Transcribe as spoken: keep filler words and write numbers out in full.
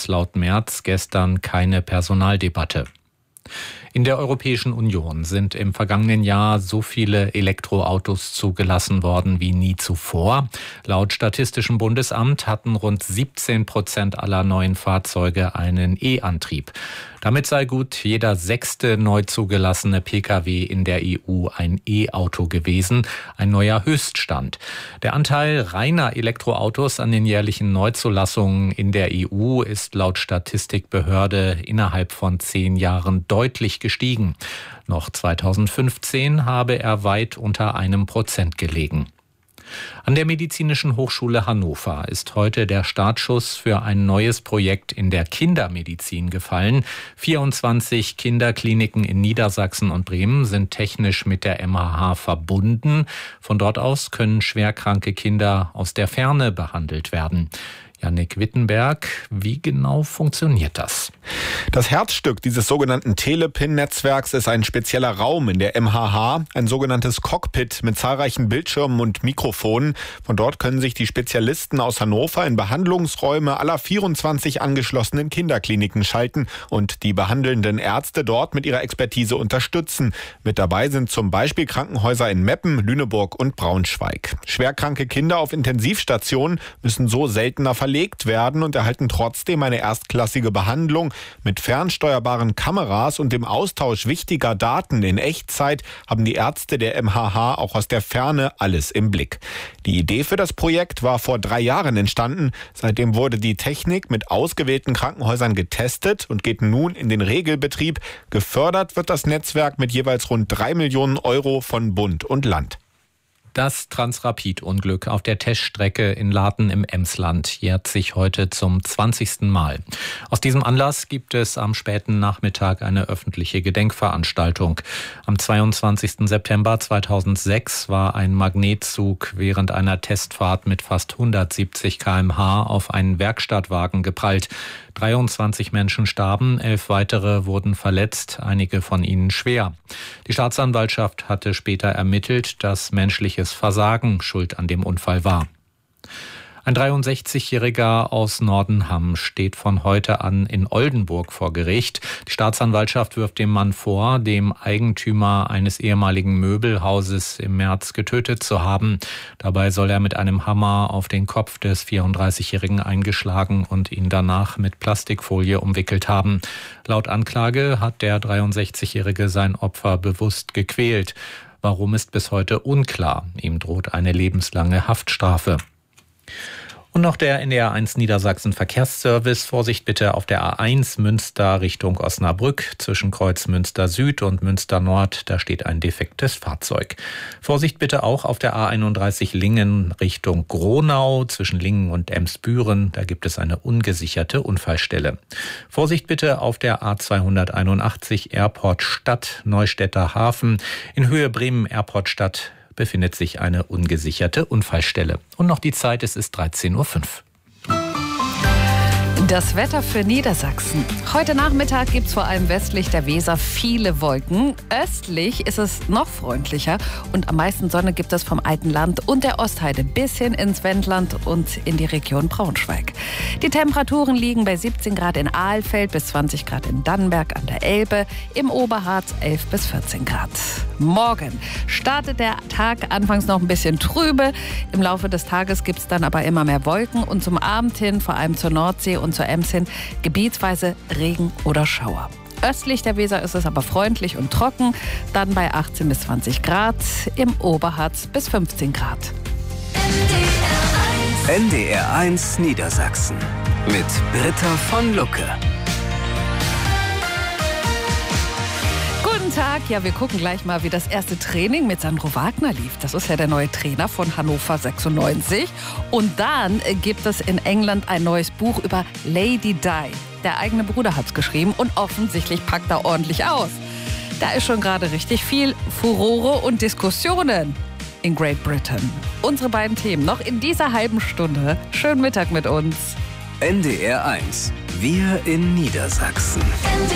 es laut Merz gestern keine Personaldebatte. In der Europäischen Union sind im vergangenen Jahr so viele Elektroautos zugelassen worden wie nie zuvor. Laut Statistischem Bundesamt hatten rund siebzehn Prozent aller neuen Fahrzeuge einen E-Antrieb. Damit sei gut jeder sechste neu zugelassene Pkw in der E U ein E-Auto gewesen, ein neuer Höchststand. Der Anteil reiner Elektroautos an den jährlichen Neuzulassungen in der E U ist laut Statistikbehörde innerhalb von zehn Jahren deutlich gestiegen. Noch zweitausendfünfzehn habe er weit unter einem Prozent gelegen. An der Medizinischen Hochschule Hannover ist heute der Startschuss für ein neues Projekt in der Kindermedizin gefallen. vierundzwanzig Kinderkliniken in Niedersachsen und Bremen sind technisch mit der M H H verbunden. Von dort aus können schwerkranke Kinder aus der Ferne behandelt werden. Jannik Wittenberg, wie genau funktioniert das? Das Herzstück dieses sogenannten Telepin-Netzwerks ist ein spezieller Raum in der M H H, ein sogenanntes Cockpit mit zahlreichen Bildschirmen und Mikrofonen. Von dort können sich die Spezialisten aus Hannover in Behandlungsräume aller vierundzwanzig angeschlossenen Kinderkliniken schalten und die behandelnden Ärzte dort mit ihrer Expertise unterstützen. Mit dabei sind zum Beispiel Krankenhäuser in Meppen, Lüneburg und Braunschweig. Schwerkranke Kinder auf Intensivstationen müssen so seltener verlegt werden und erhalten trotzdem eine erstklassige Behandlung. Mit fernsteuerbaren Kameras und dem Austausch wichtiger Daten in Echtzeit haben die Ärzte der M H H auch aus der Ferne alles im Blick. Die Idee für das Projekt war vor drei Jahren entstanden. Seitdem wurde die Technik mit ausgewählten Krankenhäusern getestet und geht nun in den Regelbetrieb. Gefördert wird das Netzwerk mit jeweils rund drei Millionen Euro von Bund und Land. Das Transrapid-Unglück auf der Teststrecke in Laten im Emsland jährt sich heute zum zwanzigsten Mal. Aus diesem Anlass gibt es am späten Nachmittag eine öffentliche Gedenkveranstaltung. Am zweiundzwanzigsten September zweitausendsechs war ein Magnetzug während einer Testfahrt mit fast hundertsiebzig Kilometer pro Stunde auf einen Werkstattwagen geprallt. dreiundzwanzig Menschen starben, elf weitere wurden verletzt, einige von ihnen schwer. Die Staatsanwaltschaft hatte später ermittelt, dass menschliches Versagen schuld an dem Unfall war. Ein dreiundsechzigjähriger aus Nordenham steht von heute an in Oldenburg vor Gericht. Die Staatsanwaltschaft wirft dem Mann vor, dem Eigentümer eines ehemaligen Möbelhauses im März getötet zu haben. Dabei soll er mit einem Hammer auf den Kopf des vierunddreißigjährigen eingeschlagen und ihn danach mit Plastikfolie umwickelt haben. Laut Anklage hat der dreiundsechzigjährige sein Opfer bewusst gequält. Warum ist bis heute unklar. Ihm droht eine lebenslange Haftstrafe. Und noch der N D R eins Niedersachsen Verkehrsservice. Vorsicht bitte auf der A eins Münster Richtung Osnabrück. Zwischen Kreuz Münster Süd und Münster Nord, da steht ein defektes Fahrzeug. Vorsicht bitte auch auf der A einunddreißig Lingen Richtung Gronau. Zwischen Lingen und Emsbüren, da gibt es eine ungesicherte Unfallstelle. Vorsicht bitte auf der A zweihunderteinundachtzig Airport Stadt Neustädter Hafen. In Höhe Bremen Airport Stadt befindet sich eine ungesicherte Unfallstelle. Und noch die Zeit, es ist dreizehn Uhr fünf. Das Wetter für Niedersachsen. Heute Nachmittag gibt es vor allem westlich der Weser viele Wolken. Östlich ist es noch freundlicher und am meisten Sonne gibt es vom Alten Land und der Ostheide bis hin ins Wendland und in die Region Braunschweig. Die Temperaturen liegen bei siebzehn Grad in Alfeld bis zwanzig Grad in Dannenberg an der Elbe, im Oberharz elf bis vierzehn Grad. Morgen startet der Tag anfangs noch ein bisschen trübe. Im Laufe des Tages gibt es dann aber immer mehr Wolken und zum Abend hin, vor allem zur Nordsee und zur Ems hin, gebietsweise Regen oder Schauer. Östlich der Weser ist es aber freundlich und trocken, dann bei achtzehn bis zwanzig Grad, im Oberharz bis fünfzehn Grad. N D R eins Niedersachsen mit Britta von Lucke. Guten Tag, ja, wir gucken gleich mal, wie das erste Training mit Sandro Wagner lief. Das ist ja der neue Trainer von Hannover sechsundneunzig. Und dann gibt es in England ein neues Buch über Lady Di. Der eigene Bruder hat es geschrieben und offensichtlich packt er ordentlich aus. Da ist schon gerade richtig viel Furore und Diskussionen in Great Britain. Unsere beiden Themen noch in dieser halben Stunde. Schönen Mittag mit uns. N D R eins. Wir in Niedersachsen. N D